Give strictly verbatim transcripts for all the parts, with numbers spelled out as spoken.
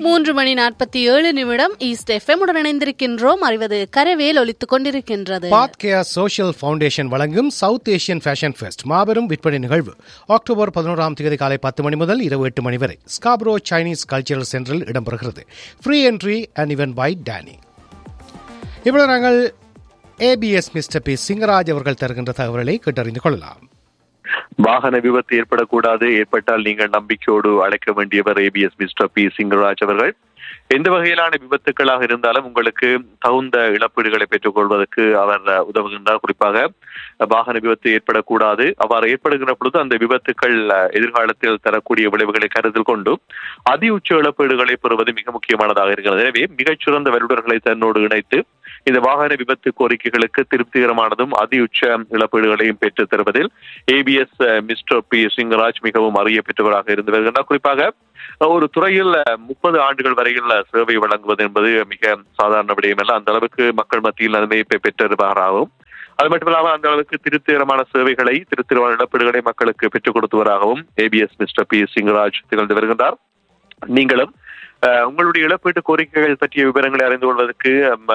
மூன்று மணி நாற்பத்தி ஏழு நிமிடம் ஈஸ்ட் எஃப்எம் உடன் இணைந்திருக்கின்றோம். அறிவது கரவேல் ஒலித்துக் கொண்டிருக்கின்றது. பாத்கேர் சோஷியல் ஃபவுண்டேஷன் வழங்கும் சவுத் ஏசியன் ஃபேஷன் ஃபெஸ்ட் மாபெரும் விற்பனை நிகழ்வு அக்டோபர் பதினோராம் தேதி காலை பத்து மணி முதல் இரவு எட்டு மணி வரை ஸ்காப்ரோ சைனீஸ் கல்ச்சரல் சென்டரில் இடம்பெறுகிறது. ஃப்ரீ என்ட்ரி அண்ட் இவன் பை டேனி. இப்பொழுது நாங்கள் ஏபிஎஸ் மிஸ்டர் பி சிங்கராஜ் அவர்கள் தருகின்ற தகவல்களை கேட்டறிந்து கொள்ளலாம். வாகன விபத்து ஏற்படக்கூடாது, ஏற்பட்டால் நீங்கள் நம்பிக்கையோடு அழைக்க வேண்டியவர் ஏபிஎஸ் மிஸ்டர் பி சிங்கராஜ் அவர்கள். எந்த வகையிலான விபத்துக்களாக இருந்தாலும் உங்களுக்கு தகுந்த இழப்பீடுகளை பெற்றுக் கொள்வதற்கு அவர் உதவுகின்றார். குறிப்பாக வாகன விபத்து ஏற்படக்கூடாது, அவ்வாறு ஏற்படுகின்ற பொழுது அந்த விபத்துக்கள் எதிர்காலத்தில் தரக்கூடிய விளைவுகளை கருத்தில் கொண்டு அதி உச்ச இழப்பீடுகளை பெறுவது மிக முக்கியமானதாக இருக்கிறது. எனவே மிகச்சிறந்த வல்லுநர்களை தன்னோடு இணைத்து இந்த வாகன விபத்து கோரிக்கைகளுக்கு திருப்திகரமானதும் அதி உச்ச இழப்பீடுகளையும் பெற்றுத் தருவதில் ஏபிஎஸ் மிஸ்டர் பி சிங்கராஜ் மிகவும் அறிய பெற்றவராக இருந்து வருகின்றார். குறிப்பாக ஒரு துறையில் முப்பது ஆண்டுகள் வரையில் சேவை வழங்குவது என்பது மிக சாதாரண விடயம் அல்ல. அந்த அளவுக்கு மக்கள் மத்தியில் நன்மையை பெற்றவராகவும், அது மட்டுமில்லாமல் அந்த அளவுக்கு திருப்திகரமான சேவைகளை திருப்திகரமான இழப்பீடுகளை மக்களுக்கு பெற்றுக் கொடுத்தவராகவும் ஏபிஎஸ் மிஸ்டர் பி சிங்கராஜ் திகழ்ந்து வருகின்றார். நீங்களும் உங்களுடைய இழப்பீட்டு கோரிக்கைகள் பற்றிய விவரங்களை அறிந்து கொள்வதற்கு,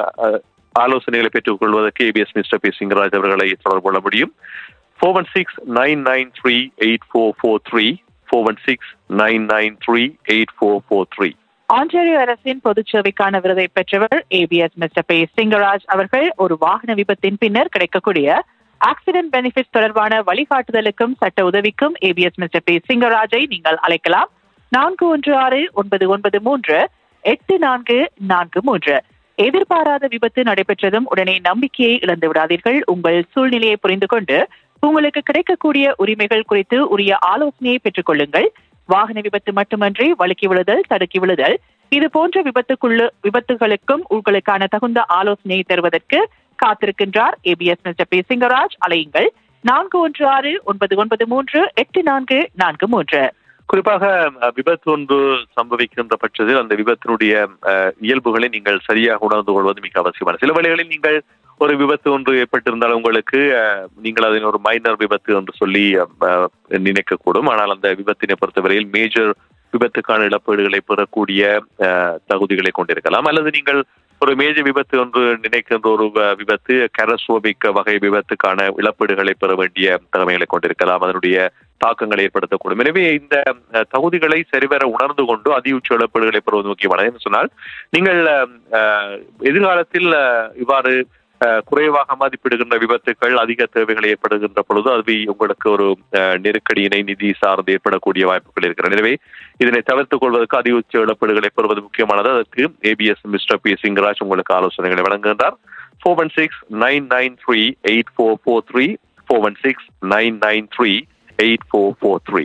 ஆலோசனைகளை பெற்றுக் கொள்வதற்கு ஏபிஎஸ் மிஸ்டர் பி சிங்கராஜ் அவர்களை தொடர்பு கொள்ள முடியும். Four one six nine nine three eight four four three four one six nine nine three eight four four three. Ontario அரசின் பொது சேவைக்கான விருதை பெற்றவர் ஏபிஎஸ் மிஸ்டர் பி சிங்கராஜ் அவர்கள். ஒரு வாகன விபத்தின் பின்னர் கிடைக்கக்கூடிய ஆக்சிடென்ட் பெனிஃபிட் தொடர்பான வழிகாட்டுதலுக்கும் சட்ட உதவிக்கும் ஏபிஎஸ் மிஸ்டர் பி சிங்கராஜை நீங்கள் அழைக்கலாம். நான்கு ஒன்று ஆறு ஒன்பது ஒன்பது மூன்று எட்டு நான்கு நான்கு மூன்று. எதிர்பாராத விபத்து நடைபெற்றதும் உடனே நம்பிக்கையை இழந்து விடாதீர்கள். உங்கள் சூழ்நிலையை புரிந்து கொண்டு உங்களுக்கு கிடைக்கக்கூடிய உரிமைகள் குறித்து உரிய ஆலோசனையை பெற்றுக் கொள்ளுங்கள். வாகன விபத்து மட்டுமன்றி வழுக்கி விழுதல், தடுக்கி விழுதல், இது போன்ற விபத்துக்குள்ள விபத்துகளுக்கும் உங்களுக்கான தகுந்த ஆலோசனையை தருவதற்கு காத்திருக்கின்றார் ஏபிஎஸ் மிஸ்டர் பி சிங்கராஜ். அலையுங்கள் நான்கு ஒன்று ஆறு ஒன்பது ஒன்பது மூன்று எட்டு நான்கு நான்கு மூன்று. குறிப்பாக விபத்து ஒன்று சம்பவிக்கின்ற பட்சத்தில் அந்த விபத்தினுடைய இயல்புகளை நீங்கள் சரியாக உணர்ந்து கொள்வது மிக அவசியமான. சில வேளைகளில் நீங்கள் ஒரு விபத்து ஒன்று ஏற்பட்டிருந்தால் உங்களுக்கு நீங்கள் அதன் ஒரு மைனர் விபத்து என்று சொல்லி நினைக்கக்கூடும். ஆனால் அந்த விபத்தினை பொறுத்தவரையில் மேஜர் விபத்துக்கான இழப்பீடுகளை பெறக்கூடிய தகுதிகளை கொண்டிருக்கலாம். அல்லது நீங்கள் ஒரு மேஜர் விபத்து ஒன்று நினைக்கின்ற ஒரு விபத்து கேரஸ்ட்ரோபிக் வகை விபத்துக்கான இழப்பீடுகளை பெற வேண்டிய திறமைகளை கொண்டிருக்கலாம். அதனுடைய தாக்கங்களை ஏற்படுத்தக்கூடும். எனவே இந்த தகுதிகளை சரிவர உணர்ந்து கொண்டு அதி உச்ச இழப்பீடுகளை பெறுவது முக்கியமானது என்று சொன்னால், நீங்கள் எதிர்காலத்தில் இவ்வாறு குறைவாக மதிப்பிடுகின்ற விபத்துக்கள் அதிக தேவைகளை ஏற்படுகின்ற பொழுது அது உங்களுக்கு ஒரு நெருக்கடியினை நிதி சார்ந்து ஏற்படக்கூடிய வாய்ப்புகள் இருக்கிறது. எனவே இதனை தவிர்த்துக் கொள்வதற்கு அதி உச்ச இழப்பீடுகளை பெறுவது முக்கியமானது. அதற்கு ஏபிஎஸ் மிஸ்டர் பி சிங்கராஜ் உங்களுக்கு ஆலோசனைகளை வழங்குகின்றார். Four one six nine nine three eight four four three four one six nine nine three eight four four three.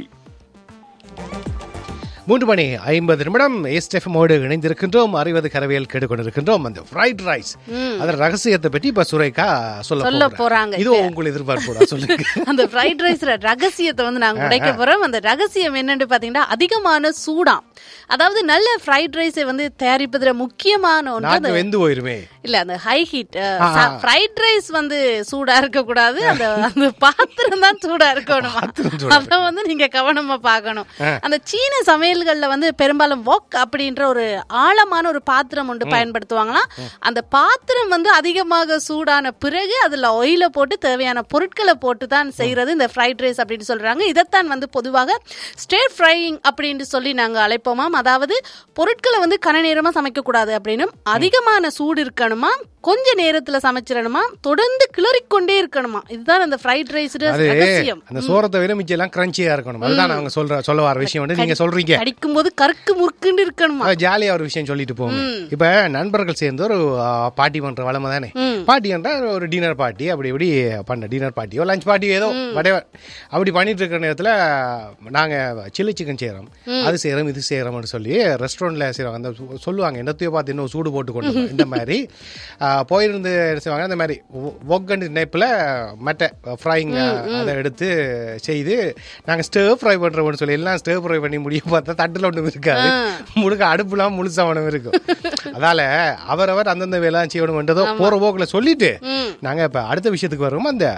மூன்று மணி ஐம்பது நிமிடம் எஸ்டெஃப்மோடு இணைந்திருக்கின்றோம். அறிவது கரவியல் கேட்டுக்கொண்டிருக்கின்றோம். அந்த ஃப்ரைட் ரைஸ் அதன் ரகசியத்தை பற்றி இப்ப சுரேகா சொல்ல போறாங்க. இது உங்களை எதிர்பார்ப்பு சொல்லுங்க. அந்த ஃப்ரைட் ரைஸ் ரகசியத்தை வந்து நாங்க உடைக்க போறோம். அந்த ரகசியம் என்னன்னு பாத்தீங்கன்னா அதிகமான சூடாம். அதாவது நல்ல ஃப்ரைட் ரைஸை வந்து தயாரிப்பதுல முக்கியமான ஒன்று வெந்து போயிருமே இல்ல, அந்த ஹை ஹீட் ஃப்ரைட் ரைஸ் வந்து சூடா இருக்க கூடாது. அந்த அந்த பாத்திரம் தான் சூடா இருக்கணும். அத வந்து நீங்க கவனமா பாக்கணும். அந்த சீன சமையல்கள்ல வந்து பெரும்பாலும் வோக் அப்படின்ற ஒரு ஆழமான ஒரு பாத்திரம் ஒன்று பயன்படுத்துவாங்களாம். அந்த பாத்திரம் வந்து அதிகமாக சூடான பிறகு அதுல ஆயில போட்டு தேவையான பொருட்களை போட்டு தான் செய்யறது இந்த ஃப்ரைட் ரைஸ் அப்படின்னு சொல்றாங்க. இதைத்தான் வந்து பொதுவாக ஸ்டேர் ஃப்ரையிங் அப்படின்னு சொல்லி நாங்க அழைப்போமாம். அதாவது பொருட்களை வந்து கன நேரமா சமைக்க கூடாது அப்படின்னு, அதிகமான சூடு இருக்கணுமா, கொஞ்ச நேரத்துல சமைச்சிடணுமா, தொடர்ந்து கிளறிக்கொண்டே இருக்கணுமா. இதுதான் அந்த ஃப்ரைட் ரைஸ் ரகசியம். அந்த சோரத்தை விட மிச்சம் எல்லாம் கிரன்ச்சியா இருக்கணும். அதுதான் அவங்க சொல்ற சொல்ல வர விஷயம் வந்து நீங்க சொல்றீங்க. அடிக்கும் போது கருக்கு முறுக்குன்னு இருக்கணுமா. ஜாலியா ஒரு விஷயம் சொல்லிட்டு போங்க. இப்ப நண்பர்கள் சேர்ந்து ஒரு பார்ட்டி பண்ற வளமை தானே. பார்ட்டி என்ற ஒரு டின்னர் பார்ட்டி அப்படி இப்படி பண்ண டின்னர் பார்ட்டியோ லஞ்ச் பார்ட்டியோ ஏதோ வடவர் அப்படி பண்ணிட்டு இருக்கிற நேரத்துல நாங்க சில்லி சிக்கன் செய்யறோம், அது செய்யறோம், இது செய்யறோம்னு சொல்லி ரெஸ்டாரண்ட்ல செய்யறோம். அந்த சொல்லுவாங்க என்னத்தையோ பார்த்து இன்னும் சூடு போட்டு கொண்டு இந்த மாதிரி போயிருந்து என்ன செய்வாங்க, அந்த மாதிரி ஒக்கண்டு நைப்பில் மட்டை ஃப்ரைங் அதை எடுத்து செய்து நாங்கள் ஸ்டர் ஃப்ரை பண்ணுறோம்னு சொல்லி எல்லாம் ஸ்டர் ஃப்ரை பண்ணி முடிய பார்த்தா தட்டில் ஒன்றும் இருக்காது, முழுக்க அடுப்புலாம் முழுசாக ஒன்றும் இருக்கும். அதால் அவரவர் அந்தந்த வேலை செய்யணும்ன்றதோ போகிற போக்கில் சொல்லிட்டு நாங்கள் இப்போ அடுத்த விஷயத்துக்கு வருவோம். அந்த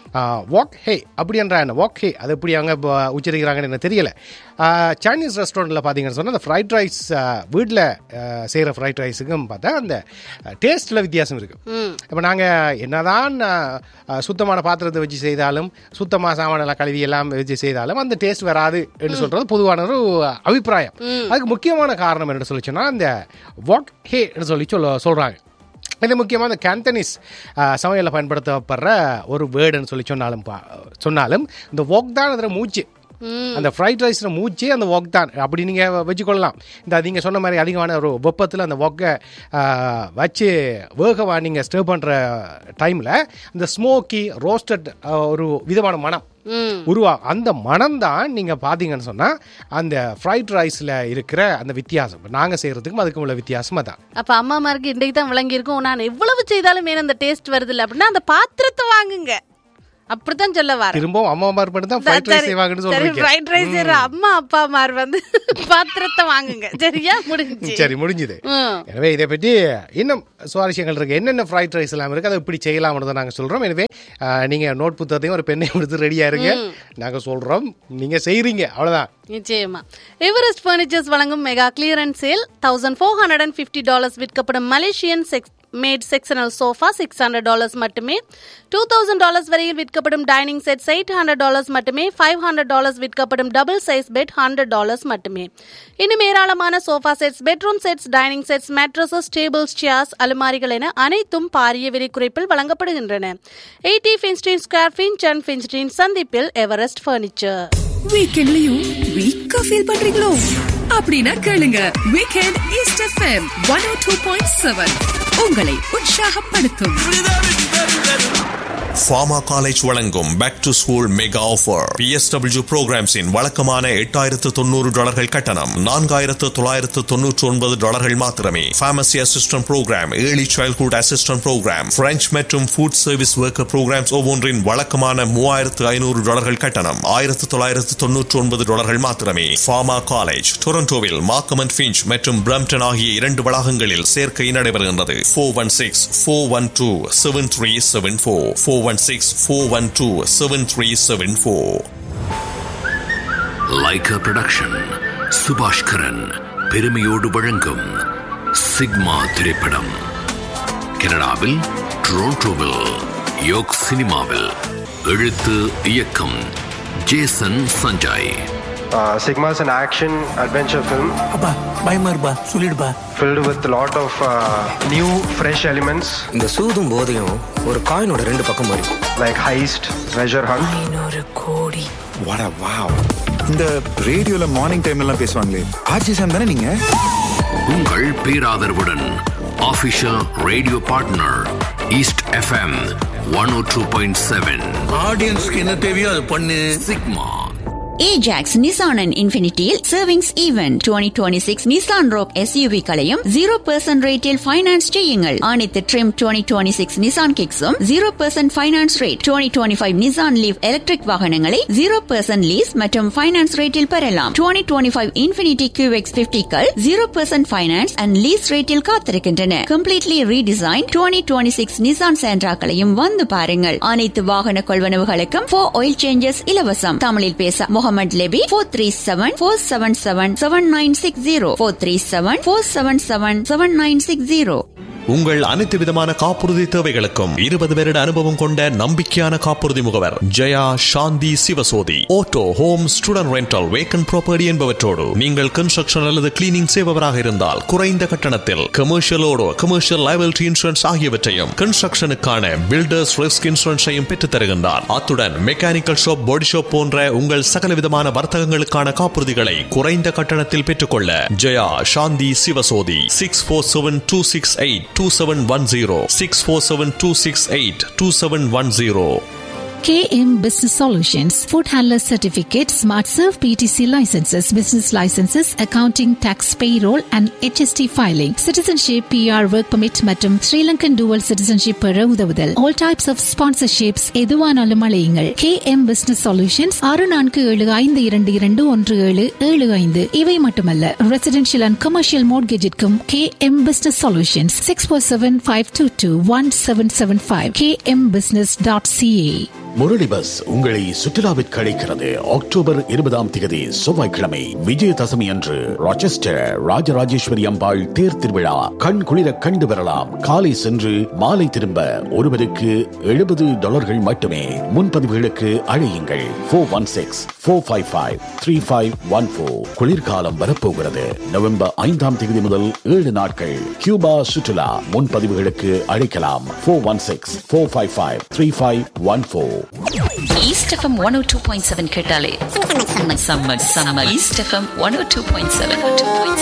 வாக் ஹே அப்படின்ற என்ன வாக் ஹே அது எப்படி அவங்க உச்சரிக்கிறாங்கன்னு எனக்கு தெரியல. சைனீஸ் ரெஸ்டாரண்ட்டில் பார்த்தீங்கன்னு சொன்னால் அந்த ஃப்ரைட் ரைஸ் வீட்டில் செய்கிற ஃப்ரைட் ரைஸுக்கும் பார்த்தா அந்த டேஸ்ட்டில் வித்தியாசம் இருக்குது. இப்போ நாங்கள் என்னதான் சுத்தமான பாத்திரத்தை வச்சு செய்தாலும் சுத்தமாக சாமானெல்லாம் கழுவி எல்லாம் வச்சு செய்தாலும் அந்த டேஸ்ட் வராது என்று சொல்கிறது பொதுவான ஒரு அபிப்பிராயம். அதுக்கு முக்கியமான காரணம் என்ன சொல்லி சொன்னால் அந்த வாக் ஹே என்று சொல்லி சொல்ல சொல்கிறாங்க. இது முக்கியமாக இந்த கேந்தனீஸ் சமையலில் பயன்படுத்தப்படுற ஒரு வேர்டுன்னு சொல்லி சொன்னாலும் சொன்னாலும் இந்த வாக் தான் அதில் மூச்சு, அந்த ஃப்ரைட் ரைஸில் மூச்சு அந்த வாக் தான் அப்படி நீங்கள் வச்சுக்கொள்ளலாம். இந்த நீங்கள் சொன்ன மாதிரி அதிகமான ஒரு வெப்பத்தில் அந்த வாக்கை வச்சு வேகமாக நீங்கள் ஸ்டே பண்ணுற டைமில் அந்த ஸ்மோக்கி ரோஸ்டட் ஒரு விதமான மனம் உருவா அந்த மனம் தான் நீங்கள் பார்த்தீங்கன்னு சொன்னால் அந்த ஃப்ரைட் ரைஸில் இருக்கிற அந்த வித்தியாசம் நாங்கள் செய்கிறதுக்கும் அதுக்கும் உள்ள வித்தியாசமாக தான். அப்போ அம்மாமாருக்கு இன்றைக்கு தான் விளங்கியிருக்கும், நான் எவ்வளவு செய்தாலும் ஏன் அந்த டேஸ்ட் வருது இல்லை அப்படின்னா அந்த பாத்திரத்தை வாங்குங்க அப்படித்தான் சொல்ல வர. திரும்பவும் அம்மா அம்மா மட்டும் தான் ஃப்ரைட் ரைஸ் செய்வாங்கன்னு சொல்றீங்க. ஃப்ரைட் ரைஸ் செய்யற அம்மா அப்பா மார் வந்து பாத்திரத்தை வாங்குங்க. சரியா? முடிஞ்சு. சரி, முடிஞ்சது. எனவே இதை பற்றி இன்னும் சுவாரஸ்யங்கள் இருக்கு, என்னென்ன ஃப்ரைட் ரைஸ் எல்லாம் இருக்கு, அதை இப்படி செய்யலாம்னு தான் நாங்கள் சொல்றோம். எனவே நீங்க நோட் புத்தகத்தையும் ஒரு பெண்ணையும் எடுத்து ரெடியா இருங்க, நாங்க சொல்றோம், நீங்க செய்யறீங்க, அவ்வளவுதான். நிச்சயமா. எவரெஸ்ட் பர்னிச்சர்ஸ் வழங்கும் mega clearance sale thousand four hundred and fifty dollars விற்கப்படும் Malaysian sex mat sectional sofa six hundred dollars மட்டுமே, டூ தௌசண்ட் டாலர்ஸ் வரையில் விற்கப்படும் dining sets eight hundred dollars மட்டுமே, ஃபைவ் ஹண்ட்ரட் டாலர்ஸ் விற்கப்படும் double size bed hundred dollars மட்டுமே. இன்னும் ஏராளமான sofa sets, bedroom sets, dining sets, mattresses, tables, chairs, அலுமாரிகள் என அனைத்தும் பாரிய விலை குறைப்பில் வழங்கப்படுகின்றன. எயிட்டி ஃபின்ஸ்டீன் ஸ்கொயர் ஃபின்ச் அண்ட் ஃபின்ஸ்டீன் சந்திப்பில் எவரெஸ்ட் பர்னிச்சர். வீக்கெண்ட்லயும் வீக்கா ஃபீல் பண்றீங்களோ? அப்படின்னா கேளுங்க வீக்கெண்ட் ஈஸ்ட் எஃப்எம் ஒன் ஓ டூ பாயிண்ட் செவன் உங்களை உற்சாகப்படுத்தும். ஃபார்மா காலேஜ் வழங்கும் back to school mega offer. B S W புரோகிராம்ஸின் வழக்கமான எட்டாயிரத்து தொண்ணூறு டாலர்கள் கட்டணம் நான்காயிரத்து தொள்ளாயிரத்து தொன்னூற்றி ஒன்பது டாலர்கள் மாத்திரமே. Pharmacy assistant program, early childhood assistant program, French மற்றும் ஃபுட் சர்வீஸ் ஒர்க்கர் புரோகிராம்ஸ் ஒவ்வொன்றின் வழக்கமான மூவாயிரத்து ஐநூறு டாலர்கள் கட்டணம் ஆயிரத்து தொள்ளாயிரத்து தொன்னூற்றி ஒன்பது டாலர்கள் மாத்திரமே. ஃபார்மா காலேஜ் டொரண்டோவில் மார்க்கம் அண்ட் ஃபின்ச் மற்றும் பிரம்டன் ஆகிய இரண்டு வளாகங்களில் சேர்க்கை நடைபெறுகின்றது. Four one six four one two seven three seven four four one six four one two seven three seven four. Lyca production Subaskaran பெருமையோடு வழங்கும் சிக்மா திரைப்படம் கனடாவில் டொரண்டோவில் யோக் சினிமாவில். எழுத்து இயக்கம் Jason Sanjay. Uh, Sigma is an action adventure film. அப்பா பயமா இருப்பா, சொல்லிடுப்பா. Filled with a lot of uh, new fresh elements. இந்த சூதும் போதையும் ஒரு காயினோட ரெண்டு பக்கம் வரும். Like heist, treasure hunt. ஐநூறு கோடி. What a wow. இந்த ரேடியோல மார்னிங் டைம்ல எல்லாம் பேசுவாங்களே, ஆர்ஜி சாம் தானே நீங்க? உங்கள் பேராதரவுடன் official radio partner east FM one ஓ டூ பாயிண்ட் செவன். ஆடியன்ஸ்க்கு என்ன தேவையோ அது பண்ணு. Sigma. Ajax Nissan and Infinityயில் savings event twenty twenty-six Nissan Rogue S U V களையும் zero percent ரேட்டில் ஃபைனான்ஸ் செய்யுங்கள். அனைத்து trim twenty twenty-six Nissan Kicks-உம் zero percent finance rate. twenty twenty-five Nissan Leaf electric வாகனங்களை zero percent லீஸ் மற்றும் finance ரேட்டில் பெறலாம். twenty twenty-five Infinity Q X fifty-கள் zero percent finance and lease ரேட்டில் காத்திருக்கின்றன. Completely redesign twenty twenty-six Nissan Sentra-களையும் வந்து பாருங்கள். அனைத்து வாகன கொள்வனவுகளுக்கும் four oil changes இலவசம். தமிழில் பேச Mohammed Lebbe. four three seven four seven seven seven nine six zero four three seven four seven seven seven nine six zero. உங்கள் அனைத்து விதமான காப்புறுதி தேவைகளுக்கும் இருபது வருட அனுபவம் கொண்ட நம்பிக்கையான காப்புறுதி முகவர் ஜெயா சாந்தி Sivasothy. Auto, home, student rental, வேக்கன் property என்பவற்றோடு நீங்கள் கன்ஸ்ட்ரக்ஷன் அல்லது கிளீனிங் செய்பவராக இருந்தால் குறைந்த கட்டணத்தில் கமர்ஷியலோடு கமர்ஷியல் லைபிலிட்டி இன்சூரன்ஸ் ஆகியவற்றையும் கன்ஸ்ட்ரக்ஷனுக்கான பில்டர்ஸ் ரிஸ்க் இன்சூரன்ஸையும் பெற்றுத் தருகின்றார். அத்துடன் மெக்கானிக்கல் ஷாப், பாடி ஷாப் போன்ற உங்கள் சகல விதமான வர்த்தகங்களுக்கான காப்புறுதிகளை குறைந்த கட்டணத்தில் பெற்றுக்கொள்ள ஜெயா சாந்தி Sivasothy. Six four seven two six eight two seven one zero six four seven two six eight two seven one zero. K M Business Solutions, Food Handler Certificate, Smart Serve P T C licenses, business licenses, accounting, tax, payroll and H S T filing, citizenship, P R, work permit மற்றும் Sri Lankan dual citizenship பெற உதவுதல். All types of sponsorships எதுவானாலும் அழையுங்கள். K M Business Solutions ஆறு நான்கு ஏழு ஐந்து இரண்டு இரண்டு ஒன்று ஏழு ஏழு ஐந்து. இவை மட்டுமல்ல, residential and commercial mortgageக்கும் K M Business Solutions six four seven five two two one seven seven five k m business dot c a. Murali bus உங்களை சுற்றுலாவிற்கு அழைக்கிறது. அக்டோபர் இருபதாம் தேதி செவ்வாய்க்கிழமை விஜயதசமி அன்று ராச்செஸ்டர் ராஜராஜேஸ்வரி அம்பாள் தேர் திருவிழா கண் குளிர கண்டு வரலாம். காலை சென்று மாலை திரும்ப ஒருவருக்கு எழுபது டாலர்கள் மட்டுமே. முன்பதிவுகளுக்கு அழையுங்கள் four one six four five five three five one four. குளிர்காலம் வரப்போகிறது. நவம்பர் ஐந்தாம் தேதி முதல் ஏழு நாட்கள் கியூபா சுற்றுலா. முன்பதிவுகளுக்கு அழைக்கலாம் four one six four five five three five one four. East F M one oh two point seven கேட்டாலே summer summer summer East F M one oh two point seven.